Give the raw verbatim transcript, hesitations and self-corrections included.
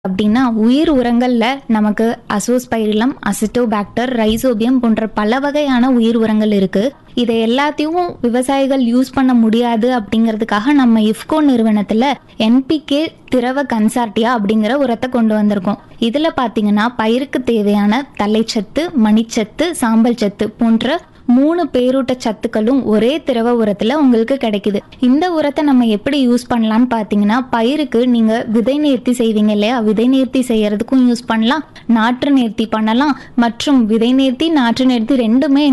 அப்படின்னா உயிர் உரங்கள்ல நமக்கு அசோஸ்பைரிலம், அசிட்டோபாக்டர், ரைசோபியம் போன்ற பல வகையான உயிர் உரங்கள் இருக்கு. இதை எல்லாத்தையும் விவசாயிகள் யூஸ் பண்ண முடியாது அப்படிங்கிறதுக்காக நம்ம இஃப்கோ நிறுவனத்துல என்பிகே திரவ கன்சார்டியா அப்படிங்கிற உரத்தை கொண்டு வந்திருக்கோம். இதுல பாத்தீங்கன்னா பயிருக்கு தேவையான தழைச்சத்து, மணிச்சத்து, சாம்பல் சத்து போன்ற மூணு பேரூட்ட சத்துக்களும் ஒரே திரவ உரத்துல உங்களுக்கு கிடைக்குது. இந்த உரத்தை நம்ம எப்படி யூஸ் பண்ணலாம்னு பாத்தீங்கன்னா, பயிருக்கு நீங்க விதை நேர்த்தி செய்வீங்க இல்லையா, விதை நேர்த்தி செய்யறதுக்கும் யூஸ் பண்ணலாம், நாற்று நேர்த்தி பண்ணலாம் மற்றும் விதை நேர்த்தி நாற்று நேர்த்தி ரெண்டுமே